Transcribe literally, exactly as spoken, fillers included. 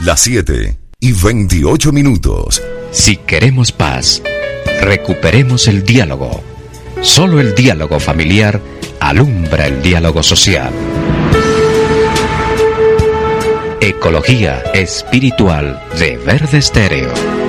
Las siete y veintiocho minutos. Si queremos paz, recuperemos el diálogo. Solo el diálogo familiar alumbra el diálogo social. Ecología espiritual de Verde Estéreo.